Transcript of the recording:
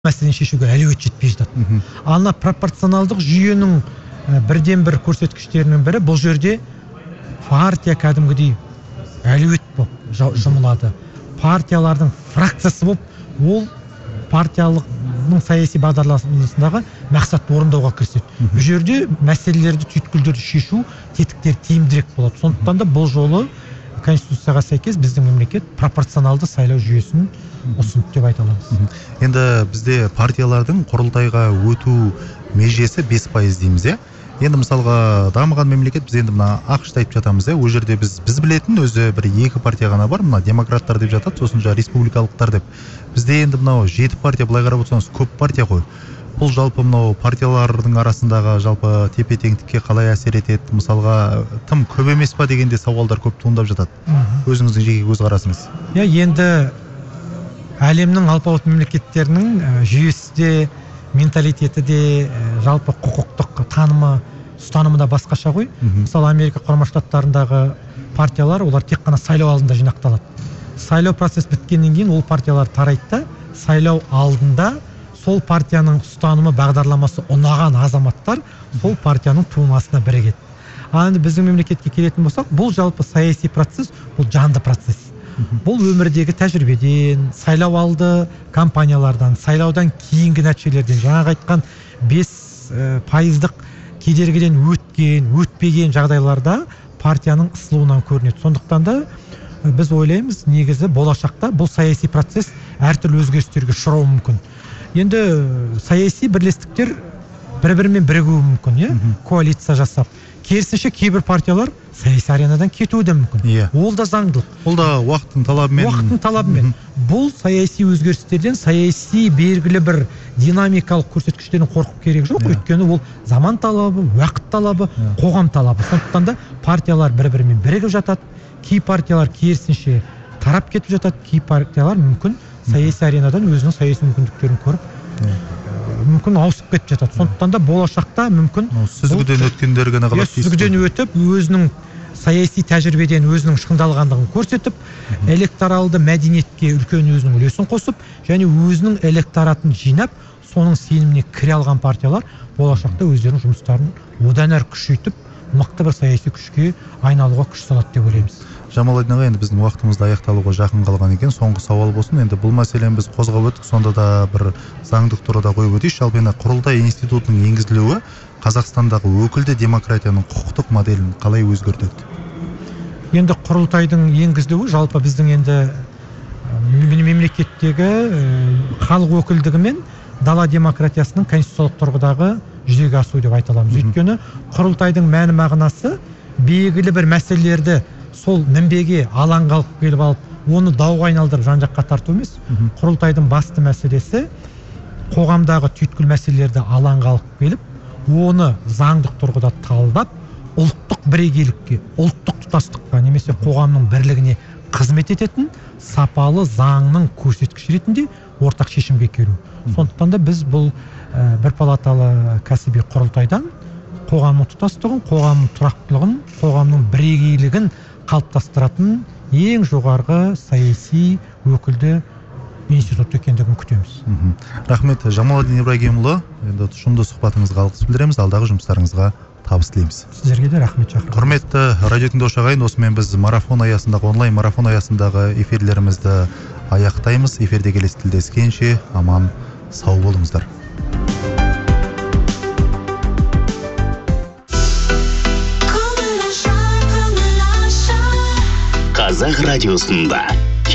мәселені шешуге әлеует жетпей жатады. Ана пропорционалдық жүйенің бірден бір көрсеткіштерінің бірі бұл жерде партия кәдімгідей әлеует болып жұмылады. Партиялардың фракциясы болып, ол партиялығының саяси бағдарламасындағы мақсатты орындауға кіріседі. Бұл жерде мәселелерді, түйткілдерді шешу тетіктері тиімдірек болады. Сондықтан да бұл жолы Конституцияға сәйкес біздің мемлекет пропорционалды сайлау жүйесін ұсынды деп айта аламыз. Енді бізде партиялардың құрылтайға өту межесі 5% дейміз, иә? Енді мысалға дамыған мемлекет, біз енді мына ақшты айтып жатамыз, иә? Ол жерде біз білетін өзі бір 2 партия ғана бар, мына демократтар деп жатады, сосын республикалықтар деп. Бізде енді мынау 7 партия, былай қарап отырсаңыз, көп партия ғой. Бұл жалпы мынау партиялардың арасындағы жалпы тепе-теңдікке қалай әсер етеді? Мысалға тым көп емес па дегенде сауалдар көп туындап жатады. Өзіңіздің жеке көзқарасыңыз. Я енді әлемнің алпауыт мемлекеттерінің жүйесі де, менталитеті де, жалпы құқықтық ұстанымы да басқаша ғой. Мысалы Америка Құрама Штаттарындағы партиялар, олар тек қана сайлау алдында жинақталады. Сайлау процесс біткеннен кейін ол партиялар тарайды да, сайлау алдында сол партияның ұстанымы, бағдарламасы ұнаған азаматтар сол партияның тумасына бірігеді. Ал енді біздің мемлекетке келетін болсақ, бұл жалпы саяси процесс, бұл жанды процесс. Бұл өмірдегі тәжірибеден, сайлау алды кампаниялардан, сайлаудан кейінгі нәтижелерден, жаңағы айтқан 5% кедергіден өтпеген жағдайларда партияның ысылуынан көрінеді. Сондықтан да біз ойлаймыз, негізі болашақта бұл саяси процесс әртүрлі өзгерістерге ұшырауы мүмкін. Енді саяси бірлестіктер бір-бірімен бірігуі мүмкін, коалиция жасап. Керісінше кейбір партиялар саяси аренадан кетуі де мүмкін. Ол да заңдылық. Ол да уақыттың талабымен. Бұл саяси өзгерістерден, саяси белгілі бір динамикалық көрсеткіштерін қорқып керек жоқ. Өйткені ол заман талабы, уақыт талабы, қоғам талабы. Сондықтан да партиялар бір-бірімен бірігіп жатады. Кей партиялар керісінше тарап кетіп жатады. Кей партиялар мүмкін саяси аренадан өзінің саяси мүмкіндіктерін көріп, мүмкін ауысып кетіп жатады. Сондықтан да болашақта мүмкін сүзгіден өткендер ғана қалады. Сүзгіден өтіп, өзінің саяси тәжірибеден өзінің шыңдалғандығын көрсетіп, электоралды мәдениетке үлкен өзінің үлесін қосып, және өзінің электоратын жинап, соның сеніміне кіре алған партиялар болашақта өздерінің жұмыстарын одан әрі күшейтіп, мықты бір саяси күшке айналуға күш салады деп ойлаймыз. Жамалайдин аға, енді біздің уақытымызда аяқталуға жақын қалған екен. Соңғы сауал болсын. Енді бұл мәселені біз қозғап өттік, сонда да бір заңдық тұрғыда қойып өтейік. Жалпы енді құрылтай институтының енгізілуі Қазақстандағы өкілді демократияның құқықтық моделін қалай өзгертеді? Енді құрылтайдың енгізілуі жалпы біздің енді мемлекеттегі халық өкілдігі мен дала демократиясының конституциялық тұрғыдағы жүзеге асу деп айта аламыз. Өйткені құрылтайдың мәні мағынасы белгілі бір мәселелерді сол мінбеге алаңға алып келіп алып, оны дауға айналдырып жан-жаққа тарту емес. Құрылтайдың басты мәселесі қоғамдағы түйткіл мәселелерді алаңға алып келіп, оны заңдық тұрғыда талдап, ұлттық бірегейлікке, ұлттық тұтастыққа немесе қоғамның бірлігіне қызмет ететін сапалы заңның көрсеткіші ретінде ортақ шешімге келу. Сондықтан да біз бұл бір палаталы кәсіби құрылтайдан қоғамның тұтастығын, қоғамның тұрақтылығын, қоғамның бірегейлігін қалыптастыратын ең жоғарғы саяси өкілді институт екендігін күтеміз. Рахмет, Жамалидин Ибрагимұлы, енді тұшымды сұхбатыңызға алғыс білдіреміз, алдағы жұмыстарыңызға табыс тілейміз. Сіздерге де рахмет шақырып. Құрметті радио тыңдаушы ағайын, осымен біз онлайн марафон аясындағы эфирлерімізді аяқтаймыз. Эфирде келесі тілдескенше аман сау болыңыздар. Қазақ радиосында